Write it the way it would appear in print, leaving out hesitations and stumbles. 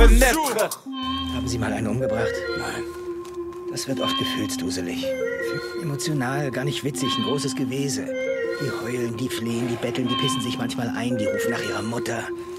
Fenêtre! Haben Sie mal einen umgebracht? Nein. Das wird oft gefühlsduselig. Emotional, gar nicht witzig, ein großes Gewese. Die heulen, die flehen, die betteln, die pissen sich manchmal ein, die rufen nach ihrer Mutter.